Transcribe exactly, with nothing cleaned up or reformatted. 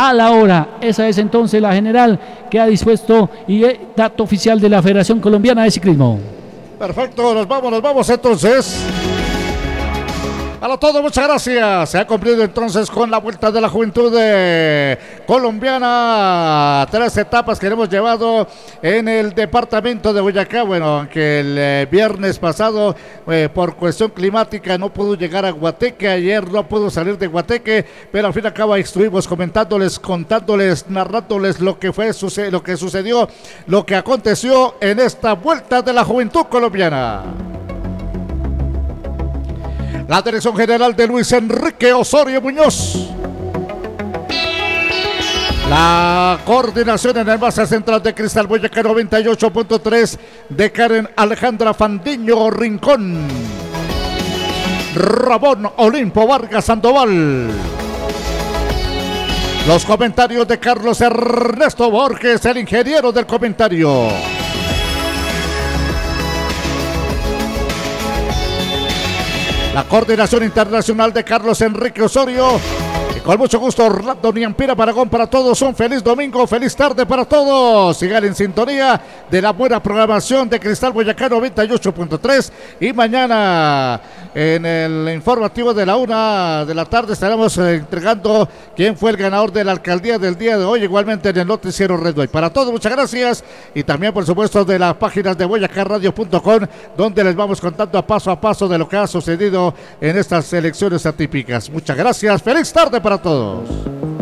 a la hora. Esa es entonces la general que ha dispuesto y eh, dato oficial de la Federación Colombiana de Ciclismo. Perfecto, nos vamos, nos vamos entonces. A todos, muchas gracias. Se ha cumplido entonces con la Vuelta de la Juventud eh, colombiana. Tres etapas que hemos llevado en el departamento de Boyacá. Bueno, aunque el eh, viernes pasado eh, por cuestión climática no pudo llegar a Guateque. Ayer no pudo salir de Guateque, pero al fin y al cabo estuvimos comentándoles, contándoles, narrándoles lo que fue, suce lo que sucedió, lo que aconteció en esta Vuelta de la Juventud colombiana. La dirección general de Luis Enrique Osorio Muñoz. La coordinación en el base central de Cristal Boyacá noventa y ocho punto tres de Karen Alejandra Fandiño Rincón. Ramón Olimpo Vargas Sandoval. Los comentarios de Carlos Ernesto Borges, el ingeniero del comentario. La coordinación internacional de Carlos Enrique Osorio. Y con mucho gusto, Orlando Niampira Paragón para todos. Un feliz domingo, feliz tarde para todos. Sigan en sintonía de la buena programación de Cristal Boyacá noventa y ocho punto tres. Y mañana en el informativo de la una de la tarde estaremos entregando quién fue el ganador de la alcaldía del día de hoy. Igualmente en el noticiero Red Bull. Para todos, muchas gracias. Y también, por supuesto, de las páginas de boyacá radio punto com, donde les vamos contando a paso a paso de lo que ha sucedido en estas elecciones atípicas. Muchas gracias. Feliz tarde para todos.